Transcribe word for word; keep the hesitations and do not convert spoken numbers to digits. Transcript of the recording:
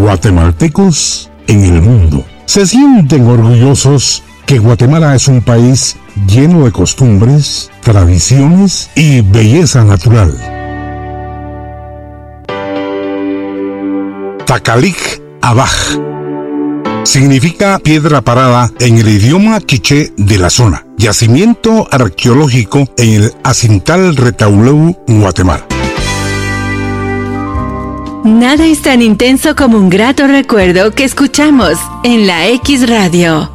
guatemaltecos en el mundo se sienten orgullosos que Guatemala es un país lleno de costumbres, tradiciones y belleza natural. Takalik Abaj significa piedra parada en el idioma quiché de la zona. Yacimiento arqueológico en el Acintal Retauleu, Guatemala. Nada es tan intenso como un grato recuerdo que escuchamos en la X Radio.